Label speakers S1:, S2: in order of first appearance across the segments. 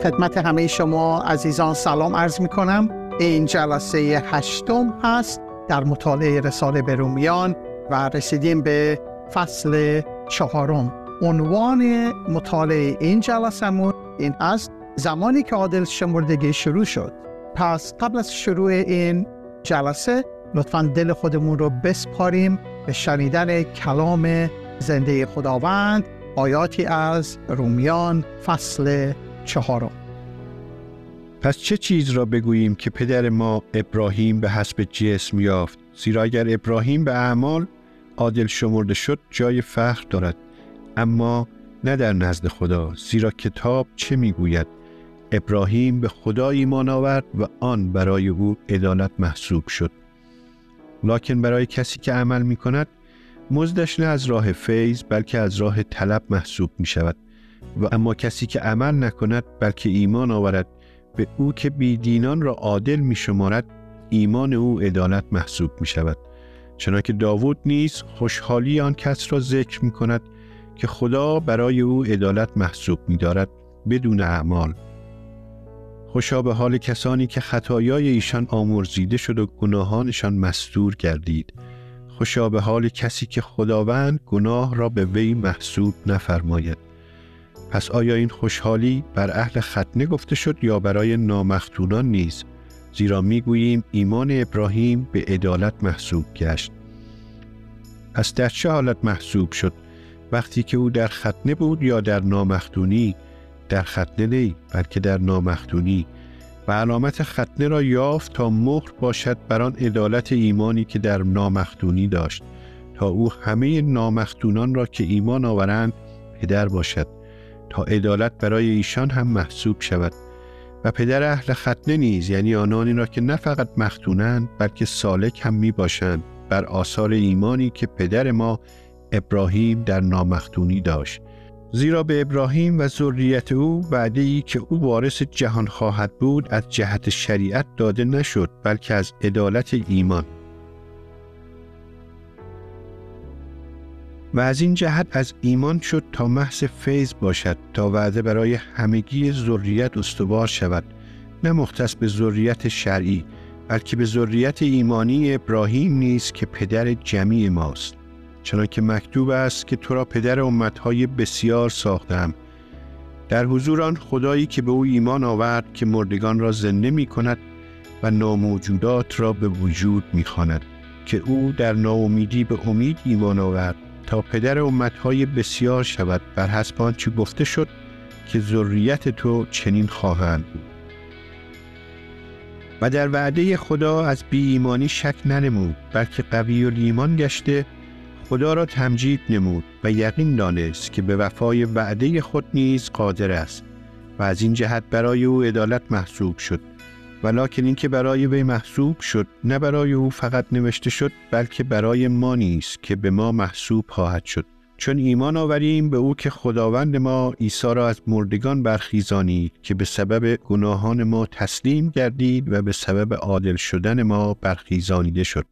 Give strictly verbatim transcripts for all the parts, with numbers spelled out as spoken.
S1: خدمت همه شما عزیزان سلام عرض می کنم. این جلسه هشتم هست در مطالعه رساله به رومیان و رسیدیم به فصل چهارم. عنوان مطالعه این جلسه‌مون این است: زمانی که عادل شمردگی شروع شد. پس قبل از شروع این جلسه لطفاً دل خودمون رو بسپاریم به شنیدن کلام زنده خداوند، آیاتی از رومیان فصل چهارم.
S2: پس چه چیز را بگوییم که پدر ما ابراهیم به حسب جسم یافت؟ زیرا اگر ابراهیم به اعمال عادل شمرده شد جای فخر دارد، اما نه در نزد خدا. زیرا کتاب چه میگوید؟ ابراهیم به خدا ایمان آورد و آن برای او عدالت محسوب شد. لکن برای کسی که عمل می کند مزدش نه از راه فیض بلکه از راه طلب محسوب می شود. و اما کسی که عمل نکند بلکه ایمان آورد به او که بیدینان را عادل می شمارد، ایمان او عدالت محسوب می شود. چنانکه داوود نیز خوشحالی آن کس را ذکر می کند که خدا برای او عدالت محسوب می دارد بدون اعمال. خوشا به حال کسانی که خطایای ایشان آمرزیده شد و گناهانشان مستور گردید. خوشا به حال کسی که خداوند گناه را به وی محسوب نفرماید. پس آیا این خوشحالی بر اهل ختنه گفته شد یا برای نامختونان نیز؟ زیرا میگوییم ایمان ابراهیم به عدالت محسوب گشت. پس در چه حالت محسوب شد؟ وقتی که او در ختنه بود یا در نامختونی؟ در ختنه نی بلکه در نامختونی. و علامت ختنه را یافت تا مهر باشد بر آن عدالت ایمانی که در نامختونی داشت، تا او همه نامختونان را که ایمان آورند پدر باشد، تا عدالت برای ایشان هم محسوب شود. و پدر اهل ختنه نیز، یعنی آنانی را که نه فقط مختونند بلکه سالک هم می باشند بر آثار ایمانی که پدر ما ابراهیم در نامختونی داشت. زیرا به ابراهیم و ذریت او وعده‌ای که او وارث جهان خواهد بود از جهت شریعت داده نشد بلکه از عدالت ایمان. و از این جهت از ایمان شد تا محض فیض باشد، تا وعده برای همگی ذریت استوار شود، نه مختص به ذریت شرعی بلکه به ذریت ایمانی ابراهیم نیز که پدر جمیع ماست. چنانکه مکتوب است که تو را پدر امتهای بسیار ساختم، در حضور آن خدایی که به او ایمان آورد که مردگان را زنده می کند و ناموجودات را به وجود می خواند، که او در ناامیدی به امید ایمان آورد تا پدر امتهای بسیار شود، بر حسب آنچه گفته شد که ذریت تو چنین خواهند بود. و در وعده خدا از بی ایمانی شک ننمود بلکه قوی الایمان گشته خدا را تمجید نمود و یقین دانست که به وفای وعده خود نیز قادر است. و از این جهت برای او عدالت محسوب شد. ولکن این که برای وی محسوب شد نه برای او فقط نوشته شد بلکه برای ما نیز که به ما محسوب خواهد شد، چون ایمان آوریم به او که خداوند ما عیسی را از مردگان برخیزانید که به سبب گناهان ما تسلیم گردید و به سبب عادل شدن ما برخیزانیده شد.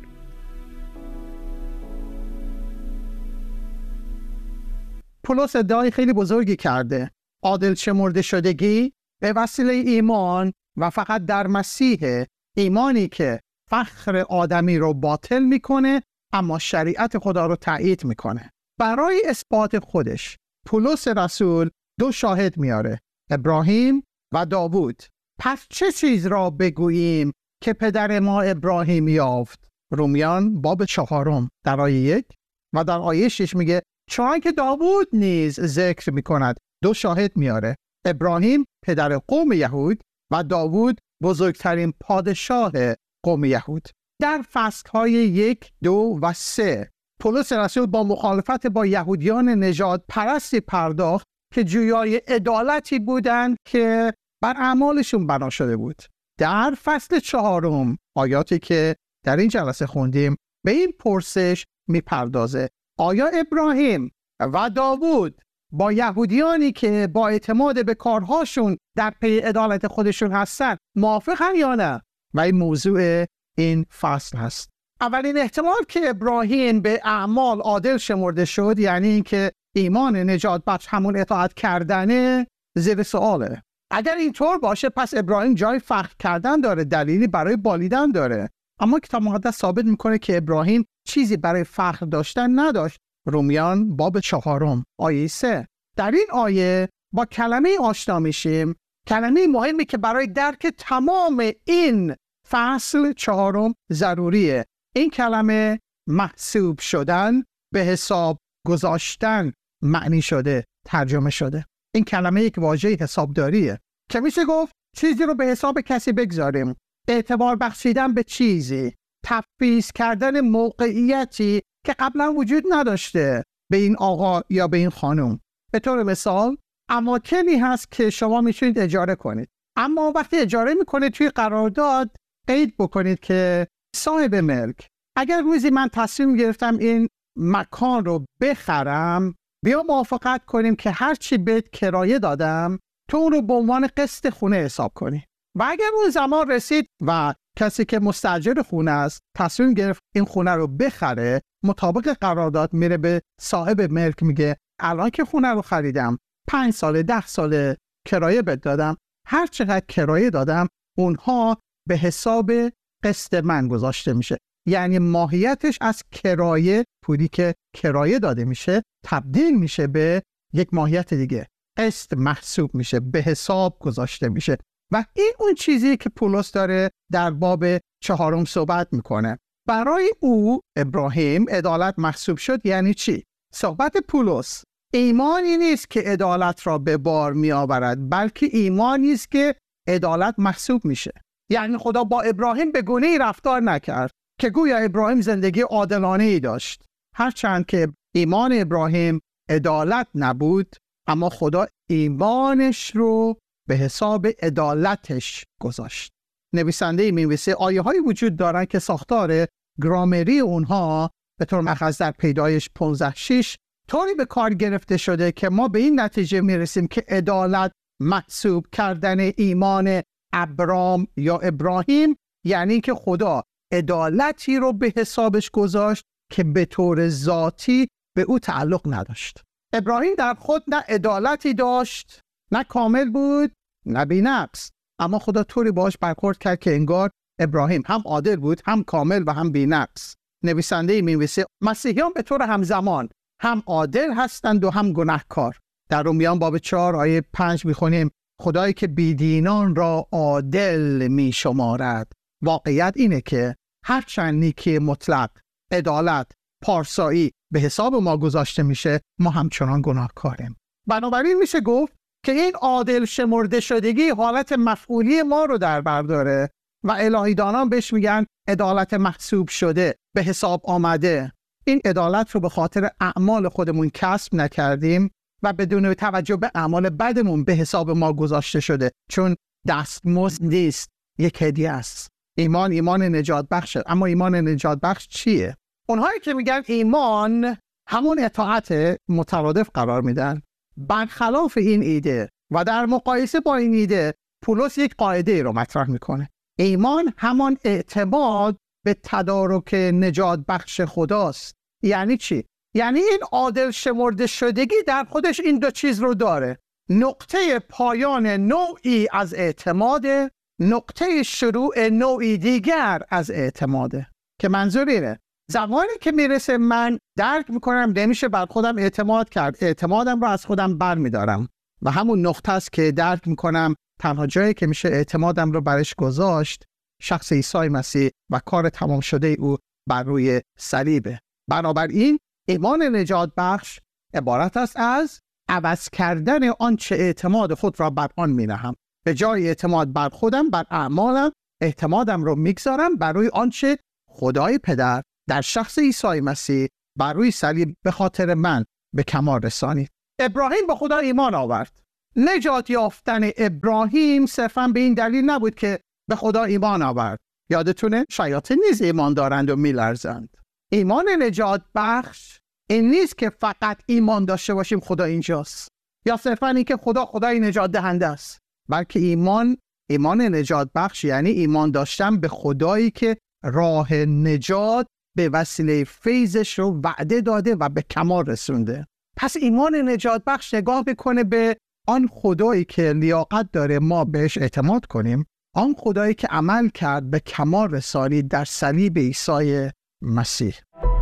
S1: پولس ادعای خیلی بزرگی کرده. عادل شمرده شدگی به وسیله ایمان و فقط در مسیح، ایمانی که فخر آدمی رو باطل میکنه اما شریعت خدا رو تایید میکنه. برای اثبات خودش پولس رسول دو شاهد میاره: ابراهیم و داوود. پس چه چیز را بگوییم که پدر ما ابراهیم یافت؟ رومیان باب چهارم در آیه یک و در آیه شش میگه چون که داوود نیز ذکر میکند. دو شاهد میاره: ابراهیم پدر قوم یهود و داوود بزرگترین پادشاه قوم یهود. در فصلهای یک، دو و سه پولس رسول با مخالفت با یهودیان نژاد پرستی پرداخت که جویای عدالتی بودند که بر اعمالشون بنا شده بود. در فصل چهارم آیاتی که در این جلسه خوندیم به این پرسش میپردازه: آیا ابراهیم و داوود با یهودیانی که با اعتماد به کارهاشون در پی عدالت خودشون هستن موافقن یا نه؟ و این موضوع این فصل هست. اولین احتمال که ابراهیم به اعمال عادل شمرده شد، یعنی اینکه ایمان نجات بخش همون اطاعت کردنه، زیر سؤاله. اگر اینطور باشه پس ابراهیم جای فخر کردن داره، دلیلی برای بالیدن داره. اما کتاب مقدس ثابت میکنه که ابراهیم چیزی برای فخر داشتن نداشت. رومیان باب چهارم آیه سه. در این آیه با کلمه آشنا میشیم، کلمه مهمی که برای درک تمام این فصل چهارم ضروریه. این کلمه محسوب شدن، به حساب گذاشتن معنی شده، ترجمه شده. این کلمه یک واژه حسابداریه که میشه گفت چیزی رو به حساب کسی بگذاریم، اعتبار بخشیدن به چیزی، تفویض کردن موقعیتی که قبلا وجود نداشته به این آقا یا به این خانم. به طور مثال اماکنی هست که شما میتونید اجاره کنید، اما وقتی اجاره میکنید توی قرارداد قید بکنید که صاحب ملک اگر روزی من تصمیم گرفتم این مکان رو بخرم، بیا موافقت کنیم که هر چی بهت کرایه دادم تو اون رو به عنوان قسط خونه حساب کنی. و اگر اون زمان رسید و کسی که مستاجر خونه است تصمیم گرفت این خونه رو بخره، مطابق قرارداد میره به صاحب ملک میگه الان که خونه رو خریدم، پنج ساله ده ساله کرایه بهت دادم، هر چقدر کرایه دادم اونها به حساب قسط من گذاشته میشه. یعنی ماهیتش از کرایه، پولی که کرایه داده میشه تبدیل میشه به یک ماهیت دیگه، قسط محسوب میشه، به حساب گذاشته میشه. و این اون چیزی که پولس داره در باب چهارم صحبت میکنه. برای او ابراهیم عدالت محسوب شد. یعنی چی؟ صحبت پولس ایمانی نیست که عدالت را به بار می آورد، بلکه ایمانی است که عدالت محسوب میشه. یعنی خدا با ابراهیم به گونه‌ای رفتار نکرد که گویا ابراهیم زندگی عادلانه‌ای داشت. هرچند که ایمان ابراهیم عدالت نبود، اما خدا ایمانش رو به حساب عدالتش گذاشت. نویسنده می‌نویسه آیه هایی وجود دارن که ساختار گرامری اونها به طور مخصوص در پیدایش پانزده شش طوری به کار گرفته شده که ما به این نتیجه میرسیم که عدالت محسوب کردن ایمان ابرام یا ابراهیم یعنی که خدا عدالتی رو به حسابش گذاشت که به طور ذاتی به او تعلق نداشت. ابراهیم در خود نه عدالتی داشت، نه کامل بود، نه بی‌نقص، اما خدا طوری باهاش برخورد کرد که انگار ابراهیم هم عادل بود، هم کامل و هم بی‌نقص. نویسنده می‌نویسه مسیحیان به طور همزمان هم عادل هستند و هم گناهکار. در رومیان باب چهار آیه پنج می‌خونیم خدایی که بیدینان را عادل می‌شمارد. واقعیت اینه که هرچند نیکی مطلق، عدالت، پارسایی به حساب ما گذاشته میشه، ما همچنان گناهکاریم. بنابراین میشه گفت که این عادل شمرده شدگی حالت مفعولی ما رو در بر داره و الهیدانان بهش میگن عدالت محسوب شده، به حساب آمده. این عدالت رو به خاطر اعمال خودمون کسب نکردیم و بدون توجه به اعمال بدمون به حساب ما گذاشته شده، چون دستمزد نیست، یک هدیه است. ایمان ایمان نجات بخشه. اما ایمان نجات بخش چیه؟ اونهایی که میگن ایمان همون اطاعت مترادف قرار میدن. برخلاف این ایده و در مقایسه با این ایده پولس یک قاعده رو مطرح میکنه. ایمان همان اعتماد به تدارک نجات بخش خداست. یعنی چی؟ یعنی این عادل شمرده شدگی در خودش این دو چیز رو داره. نقطه پایان نوعی از اعتماد، نقطه شروع نوعی دیگر از اعتماده. که منظور اینه زمانی که میرسه من درک میکنم نمیشه بر خودم اعتماد کرد، اعتمادم رو از خودم بر میدارم و همون نقطه است که درک میکنم تنها جایی که میشه اعتمادم رو برش گذاشت شخص عیسی مسیح و کار تمام شده او بر روی صلیبه. بنابراین ایمان نجات بخش عبارت است از عوض کردن آنچه اعتماد خود را بر آن مینهم. به جای اعتماد بر خودم، بر اعمالم، اعتمادم رو میگذارم بر روی آنچه خدای پدر در شخص عیسی مسیح بر روی صلیب به خاطر من به کمال رسانید. ابراهیم به خدا ایمان آورد. نجات یافتن ابراهیم صرفاً به این دلیل نبود که به خدا ایمان آورد. یادتونه شیاطین نیز ایمان دارند و میلرزند. ایمان نجات بخش این نیست که فقط ایمان داشته باشیم خدا اینجاست، یا صرفاً این که خدا خدای نجات دهنده است، بلکه ایمان ایمان نجات بخش یعنی ایمان داشتن به خدایی که راه نجات به وسیله فیضش رو وعده داده و به کمال رسونده. پس ایمان نجات بخش نگاه میکنه به آن خدایی که لیاقت داره ما بهش اعتماد کنیم، آن خدایی که عمل کرد به کمال رسانید در صلیب عیسی مسیح.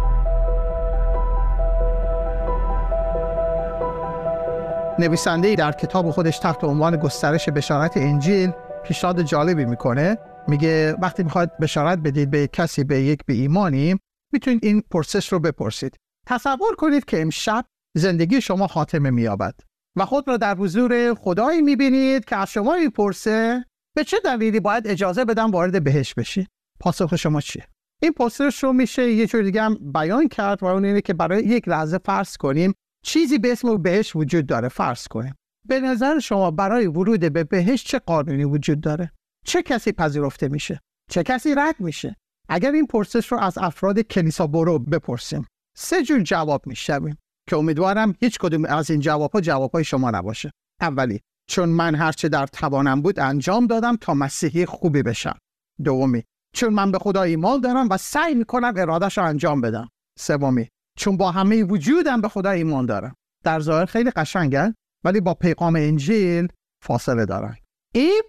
S1: نویسنده‌ای در کتاب خودش تحت عنوان گسترش بشارت انجیل پیشنهاد جالبی میکنه. میگه وقتی میخواید بشارت بدید به کسی به یک به ایمانی، میتونید این پرسش رو بپرسید. تصور کنید که امشب زندگی شما خاتمه مییابد و خود را در حضور خدایی میبینید که از شما میپرسه به چه دلیلی باید اجازه بدم وارد بهشت بشی؟ پاسخ شما چیه؟ این پرسش رو میشه یه جور دیگه هم بیان کرد و اون اینه که برای یک لحظه فرض کنیم چیزی به اسم بهشت وجود داره. فرض کنیم به نظر شما برای ورود به بهشت چه قانونی وجود داره؟ چه کسی پذیرفته میشه؟ چه کسی رد میشه؟ اگر این پرسش رو از افراد کلیسا برو بپرسیم، سه جور جواب میشنویم که امیدوارم هیچ کدوم از این جواب‌ها جواب‌های شما نباشه. اولی، چون من هرچه در توانم بود انجام دادم تا مسیحی خوبی بشم. دومی، چون من به خدا ایمان دارم و سعی میکنم اراده‌شو انجام بدم. سومی، چون با همه وجودم به خدا ایمان دارم. در ظاهر خیلی قشنگن ولی با پیغام انجیل فاصله دارن. این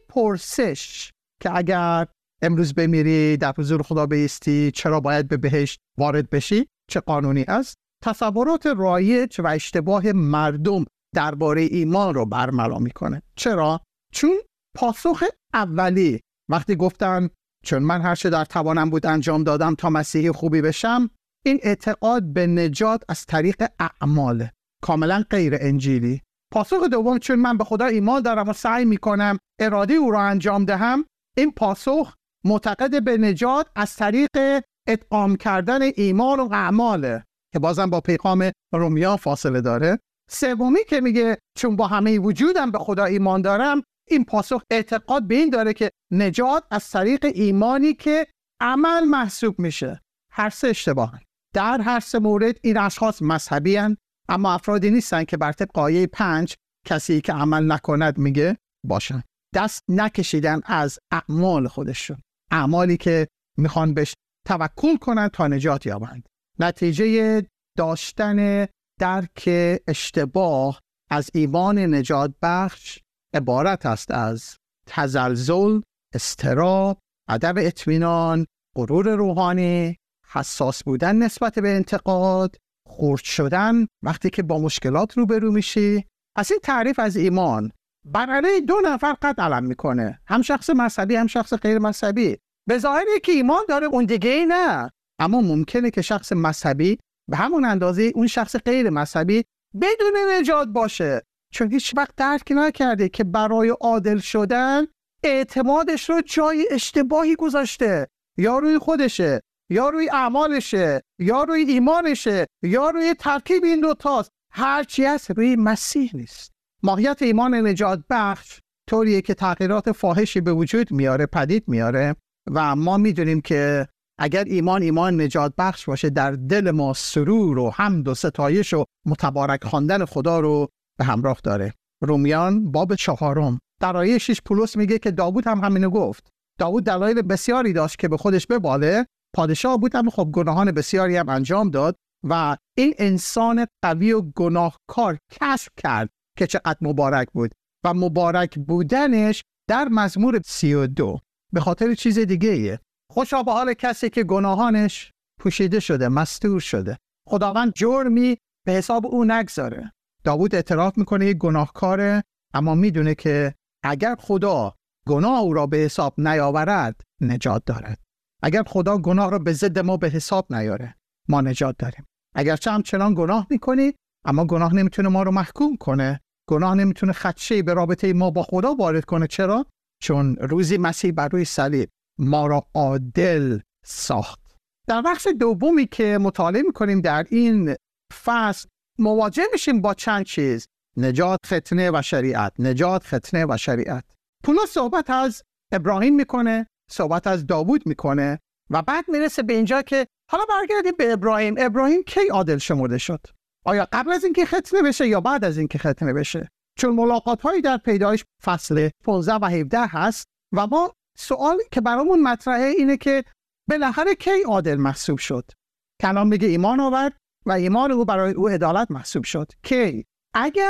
S1: پرسش که اگر امروز بمیری در حضور خدا بایستی چرا باید به بهشت وارد بشی، چه قانونی است، تصورات رایج و اشتباه مردم درباره ایمان رو برملا میکنه. چرا؟ چون پاسخ اولی وقتی گفتن چون من هر چه در توانم بود انجام دادم تا مسیحی خوبی بشم، این اعتقاد به نجات از طریق اعمال کاملا غیر انجیلی. پاسخ دوم، چون من به خدا ایمان دارم و سعی میکنم اراده او را انجام دهم، این پاسخ معتقد به نجات از طریق ادغام کردن ایمان و اعماله که بازم با پیغام رومیان فاصله داره. سومی که میگه چون با همه وجودم به خدا ایمان دارم، این پاسخ اعتقاد به این داره که نجات از طریق ایمانی که عمل محسوب میشه. هر سه اشتباهن. در هر سه مورد این اشخاص مذهبی هن، اما افرادی نیستن که بر طبق آیه پنج کسی که عمل نکند میگه باشن. دست نکشیدن از اعمال خودشون، اعمالی که میخوان بهش توکل کنن تا نجات یابند. نتیجه داشتن درک اشتباه از ایمان نجات بخش عبارت است از تزلزل، اضطراب، عدم اطمینان، غرور روحانی، حساس بودن نسبت به انتقاد، خرد شدن وقتی که با مشکلات روبرو میشی. پس این تعریف از ایمان بر علیه دو نفر قد علم میکنه، هم شخص مذهبی هم شخص غیر مذهبی. به ظاهری که ایمان داره اون دیگه ای نه، اما ممکنه که شخص مذهبی به همون اندازه اون شخص غیر مذهبی بدون نجات باشه، چون هیچ وقت درک نکرده که برای عادل شدن اعتمادش رو جای اشتباهی گذاشته، یا روی خودشه یا روی اعمالشه یا روی ایمانشه یا روی ترکیب این دو تاست. هرچی هست روی مسیح نیست. ماهیت ایمان نجات بخش طوریه که تغییرات فاحشی به وجود میاره، پدید میاره و ما میدونیم که اگر ایمان ایمان نجات بخش باشه در دل ما سرور و حمد و ستایش و متبارک خواندن خدا رو به همراه داره. رومیان باب چهارم در آیه شش پولس میگه که داوود هم همینو گفت. داوود دلایل بسیاری داشت که به خودش بباله، پادشاه بود اما خب گناهان بسیاری هم انجام داد و این انسان قوی و گناهکار کشف کرد که چقدر مبارک بود و مبارک بودنش در مزمور سی و دو به خاطر چیز دیگه ایه. خوشا به حال کسی که گناهانش پوشیده شده، مستور شده، خداوند جرمی به حساب او نگذاره. داوود اعتراف میکنه یک گناهکاره، اما میدونه که اگر خدا گناه او را به حساب نیاورد نجات دارد. اگر خدا گناه را به ضد ما به حساب نیاره ما نجات داریم. اگرچه همچنان گناه میکنی، اما گناه نمیتونه ما رو محکوم کنه. گناه نمیتونه خدشه‌ای به رابطه ما با خدا وارد کنه. چرا؟ چون روزی مسیح بر روی صلیب ما را عادل ساخت. در بخش دومی که مطالعه میکنیم در این فصل مواجه میشیم با چند چیز: نجات، ختنه و شریعت. نجات، ختنه و شریعت. پولس صحبت از ابراهیم میکنه، صحبت از داوود میکنه و بعد میرسه به اینجا که حالا برگردیم به ابراهیم. ابراهیم کی عادل شمرده شد؟ آیا قبل از اینکه ختنه بشه یا بعد از اینکه ختنه بشه؟ چون ملاقات هایی در پیدایش فصل پانزده و هفده هست و ما سوالی که برامون مطرحه اینه که بالاخره کی عادل محسوب شد؟ کلام میگه ایمان آورد و ایمان او برای او عدالت محسوب شد. کی؟ اگر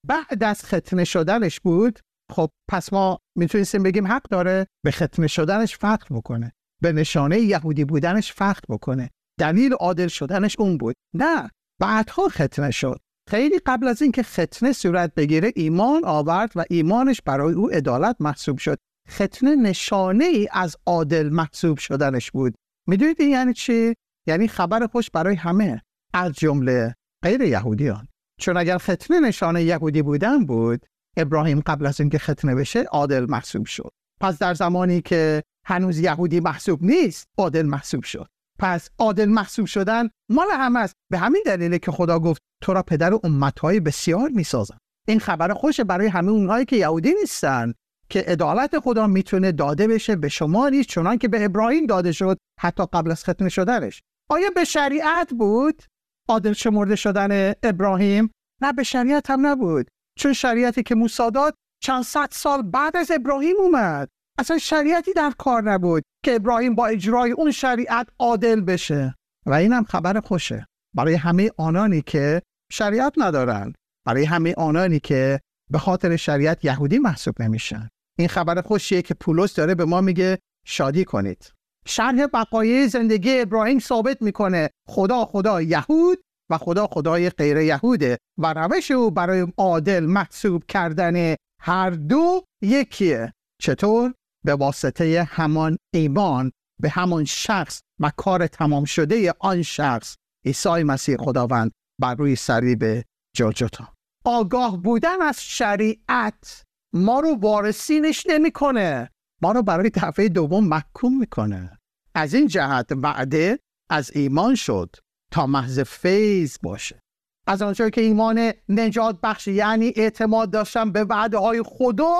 S1: بعد از ختنه شدنش بود، خب پس ما میتونیم بگیم حق داره به ختنه شدنش فخر بکنه، به نشانه یهودی بودنش فخر بکنه. دلیل عادل شدنش اون بود. نه، بعدها ختنه شد. خیلی قبل از اینکه ختنه صورت بگیره ایمان آورد و ایمانش برای او عدالت محسوب شد. ختنه نشانه ای از عادل محسوب شدنش بود. میدونید این یعنی چی؟ یعنی خبر خوش برای همه، از جمله غیر یهودیان. چون اگر ختنه نشانه یهودی بودن بود، ابراهیم قبل از اینکه ختنه بشه عادل محسوب شد. پس در زمانی که هنوز یهودی محسوب نیست، عادل محسوب شد. پس عادل محسوب شدن مال همه است. به همین دلیله که خدا گفت تو را پدر امتهای بسیار میسازم. این خبر خوشه برای همه اونهایی که یهودی نیستن، که عدالت خدا میتونه داده بشه به شما نیز چنان که به ابراهیم داده شد حتی قبل از ختنه شدنش. آیا به شریعت بود عادل شمرده شدن ابراهیم؟ نه، به شریعت هم نبود، چون شریعتی که موسی داد چند صد سال بعد از ابراهیم اومد. اصلا شریعتی در کار نبود که ابراهیم با اجرای اون شریعت عادل بشه. و این هم خبر خوشه برای همه آنانی که شریعت ندارن، برای همه آنانی که به خاطر شریعت یهودی محسوب نمیشن. این خبر خوشیه که پولس داره به ما میگه شادی کنید. شرح بقایای زندگی ابراهیم ثابت میکنه خدا خدا یهود و خدا خدای غیر یهوده و روش او برای عادل محسوب کردن هر دو یکیه. چطور؟ به واسطه همان ایمان به همان شخص و کار تمام شده آن شخص، عیسی مسیح خداوند بر روی صلیب جلجتا. آگاه بودن از شریعت ما رو وارثینش نمیکنه، ما رو برای دفعه دوم محکوم میکنه. از این جهت وعده از ایمان شد تا محض فیض باشه. از آنجایی که ایمان نجات بخش یعنی اعتماد داشتن به وعده های خدا،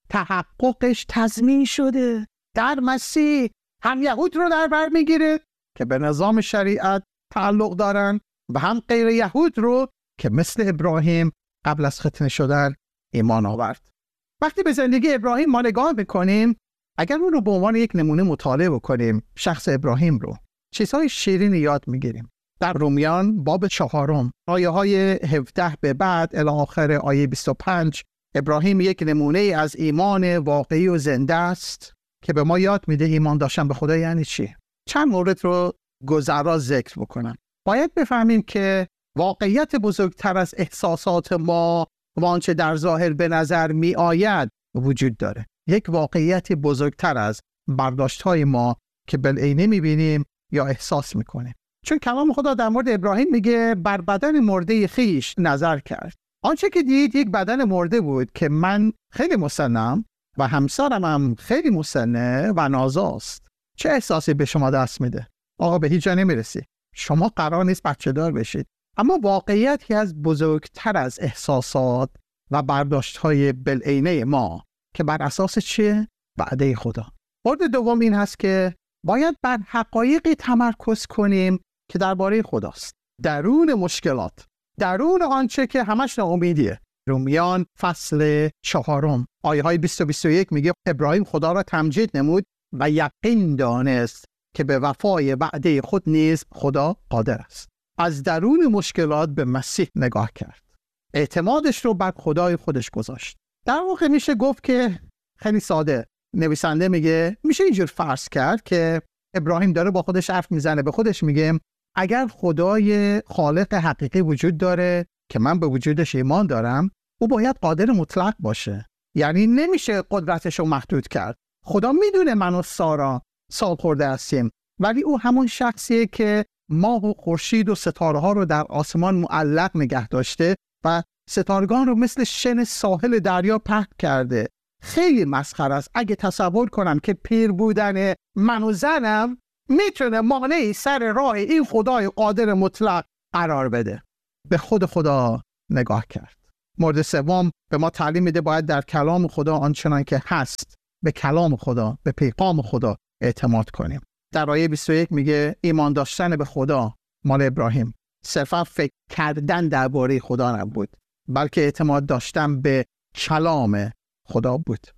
S1: تحققش تضمین شده در مسیح. هم یهود رو در بر میگیره که به نظام شریعت تعلق دارن و هم غیر یهود رو که مثل ابراهیم قبل از ختنه شدن ایمان آورد. وقتی به زندگی ابراهیم ما نگاه بکنیم، اگر اون رو به عنوان یک نمونه مطالعه بکنیم، شخص ابراهیم رو، چیزهای شیرین یاد میگیریم. در رومیان باب چهارم آیه های هفده به بعد الی آخر آیه بیست و پنج، ابراهیم یک نمونه از ایمان واقعی و زنده است که به ما یاد میده ایمان داشتن به خدا یعنی چی. چند مورد رو گذرا ذکر بکنم. باید بفهمیم که واقعیت بزرگتر از احساسات ما و آنچه در ظاهر به نظر می آید وجود داره. یک واقعیت بزرگتر از برداشت‌های ما که بالعینه می‌بینیم یا احساس می‌کنیم. چون کلام خدا در مورد ابراهیم میگه بر بدن مرده خیش نظر کرد. آنچه که دید یک بدن مرده بود که من خیلی مسنم و همسرم هم خیلی مسنه و نازاست. چه احساسی به شما دست میده؟ آقا به هیچ جا نمیرسی. شما قرار نیست بچه دار بشید. اما واقعیتی از بزرگتر از احساسات و برداشت‌های بالعینه ما که بر اساس چیه؟ وعده خدا. مورد دوم این هست که باید بر حقایقی تمرکز کنیم که درباره خداست. درون مشکلات، درون آنچه که همش ناامیدیه. رومیان فصل چهارم آیه های بیست و بیست و یک میگه ابراهیم خدا را تمجید نمود و یقین دانست که به وفای وعده خود نیز خدا قادر است. از درون مشکلات به مسیح نگاه کرد. اعتمادش رو بر خدای خودش گذاشت. در واقع میشه گفت که خیلی ساده نویسنده میگه میشه اینجور فرض کرد که ابراهیم داره با خودش حرف میزنه، به خودش میگه اگر خدای خالق حقیقی وجود داره که من به وجودش ایمان دارم، او باید قادر مطلق باشه. یعنی نمیشه قدرتش رو محدود کرد. خدا میدونه من و سارا سال خورده هستیم، ولی او همون شخصیه که ماه و خورشید و ستاره ها رو در آسمان معلق نگه داشته و ستارگان رو مثل شن ساحل دریا پهن کرده. خیلی مسخره است اگه تصور کنم که پیر بودن من و زنم میتونه مانعی سر راه این خدای قادر مطلق قرار بده. به خود خدا نگاه کرد. مورد سوم به ما تعلیم میده باید در کلام خدا آنچنان که هست به کلام خدا، به پیغام خدا اعتماد کنیم. در آیه بیست و یک میگه ایمان داشتن به خدا مال ابراهیم صرفا فکر کردن درباره خدا نبود، بلکه اعتماد داشتن به کلام خدا بود.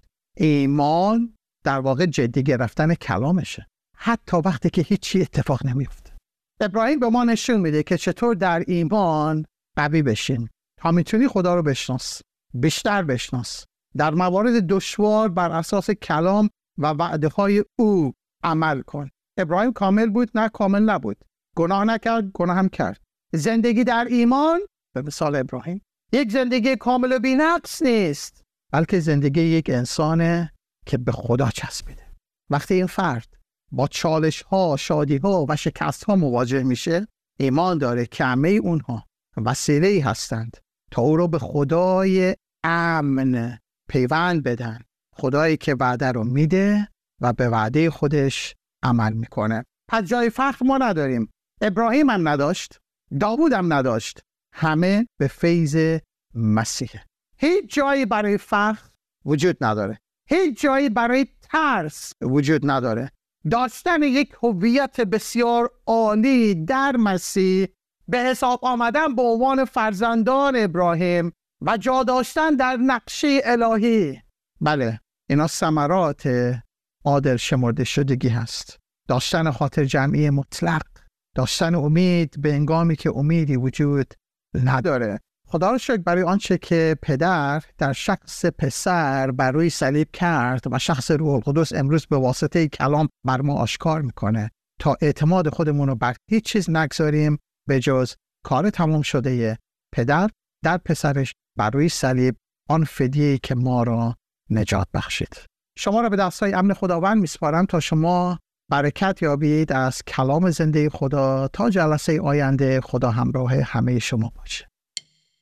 S1: ایمان در واقع جدی گرفتن کلامشه، حتی وقتی که هیچی اتفاق نمیفته. ابراهیم به ما نشون میده که چطور در ایمان قوی بشیم تا میتونی خدا رو بشناس. بیشتر بشناس. در موارد دشوار بر اساس کلام و وعده های او عمل کن. ابراهیم کامل بود؟ نه، کامل نبود. گناه نکرد، گناه هم کرد. زندگی در ایمان به مثال ابراهیم یک زندگی کامل و بی‌نقص نیست، بلکه زندگی یک انسانه که به خدا چسبیده. وقتی این فرد با چالش ها، شادی ها و شکست ها مواجه میشه، ایمان داره که همه اونها وسیله‌ای هستند تا او رو به خدای امن پیوند بدن، خدایی که وعده رو میده و به وعده خودش عمل میکنه. پس جای فخر ما نداریم. ابراهیم هم نداشت، داوود هم نداشت. همه به فیض مسیح. هیچ جایی برای فخر وجود نداره. هیچ جایی برای ترس وجود نداره. داشتن یک هویت بسیار عالی در مسیح، به حساب آمدن به عنوان فرزندان ابراهیم و جا داشتن در نقشه الهی، بله، اینا ثمرات عادل شمرده شدگی هست. داشتن خاطر جمعی مطلق، داشتن امید به هنگامی که امیدی وجود نداره. خدا رو شکر برای آنچه که پدر در شخص پسر بر روی صلیب کرد و شخص روح القدس امروز به واسطه کلام بر ما آشکار میکنه تا اعتماد خودمون رو بر هیچ چیز نگذاریم به جز کار تمام شده پدر در پسرش بر روی صلیب، آن فدیه‌ای که ما را نجات بخشید. شما را به دستای امن خداوند میسپارم تا شما برکت یابید از کلام زنده خدا. تا جلسه آینده، خدا همراه همه شما باشه.